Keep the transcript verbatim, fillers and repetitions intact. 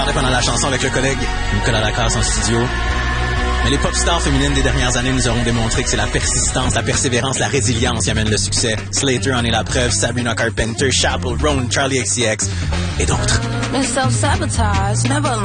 parlais pendant la chanson avec le collègue Nicolas Lacasse en studio. Mais les pop stars féminines des dernières années nous auront démontré que c'est la persistance, la persévérance, la résilience qui amène le succès. Slater en est la preuve, Sabrina Carpenter, Chappell Roan, Charlie X C X et d'autres. Self-sabotage, never